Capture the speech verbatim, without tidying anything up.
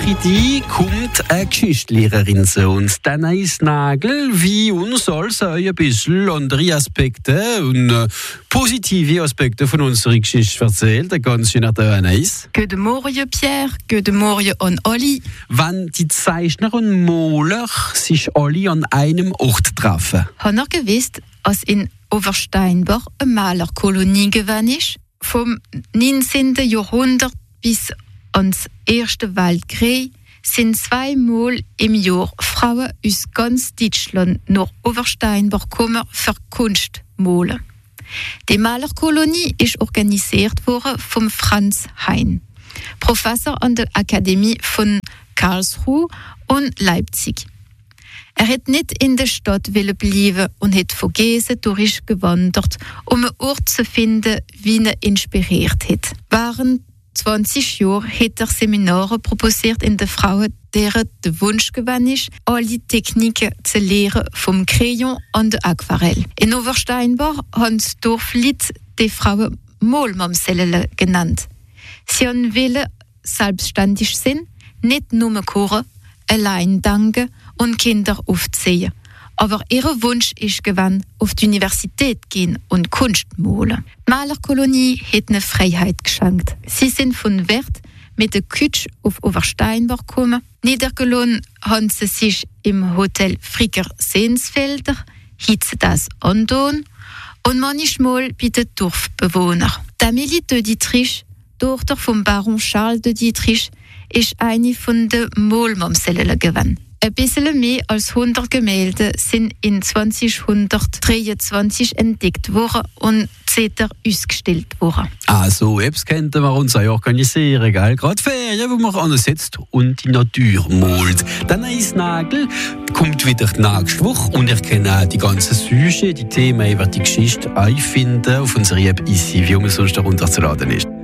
Apriti kommt eine Geschichtslehrerin zu uns, Anais Nagel, wie uns als ein bisschen andere Aspekte und äh, positive Aspekte von unserer Geschichte erzählt. Ein ganz schöner Tag, Anais. Guten Morgen, Pierre. Guten Morgen an alle. Wenn die Zeichner und Maler sich alle an einem Ort treffen. Haben ihr gewusst, dass in Obersteinbach eine Malerkolonie gewesen ist? Vom neunzehnten Jahrhundert bis ans Erste Weltkrieg sind zweimal im Jahr Frauen aus ganz Deutschland nach Obersteinbach gekommen für Kunst zu malen. Die Malerkolonie ist organisiert worden von Franz Hein, Professor an der Akademie von Karlsruhe und Leipzig. Er hat nicht in der Stadt bleiben und hat von Gese durchgewandert, um einen Ort zu finden, wie ihn inspiriert hat. Während zwanzig Jahren hat er Seminare proposiert in den Frauen, deren der Wunsch gewesen ist, alle Techniken zu lernen, vom Crayon an der Aquarell. In Obersteinbach haben das Dorflied die Frauen Maulmamsellen genannt. Sie wollen selbstständig sein, nicht nur kochen, allein danken und Kinder aufziehen. Aber ihr Wunsch ist gewesen, auf die Universität gehen und Kunst malen. Die Malerkolonie hat eine Freiheit geschenkt. Sie sind von Wert mit der Kütsch auf Obersteinbach gekommen. Niedergelassen haben sie sich im Hotel Fricker Sehensfelder, heute das Andon, und manchmal bei den Dorfbewohnern. Amélie de Dietrich, Tochter vom Baron Charles de Dietrich, ist eine von den Maulmamsellen gewesen. Ein bisschen mehr als hundert Gemälde sind in zweitausenddreiundzwanzig entdeckt worden und später ausgestellt worden. Also, jetzt könnten wir uns auch organisieren, gell? Gerade Ferien, wo man ansetzt und die Natur malt. Dann Anais Nagel kommt wieder nächste Woche und ich kann auch die ganzen Sujet, die Themen über die Geschichte einfinden auf unserer App easy, wie man sonst darunter zu laden ist.